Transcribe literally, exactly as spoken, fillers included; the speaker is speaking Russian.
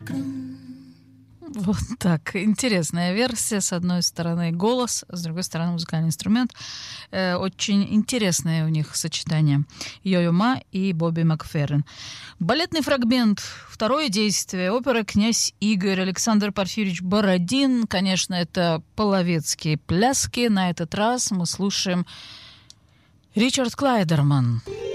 Вот так. Интересная версия. С одной стороны голос, с другой стороны музыкальный инструмент. Э, очень интересное у них сочетание. Йо-Йо Ма и Бобби Макферрин. Балетный фрагмент. Второе действие. Опера «Князь Игорь». Александр Порфирьевич Бородин. Конечно, это половецкие пляски. На этот раз мы слушаем Ричард Клайдерман.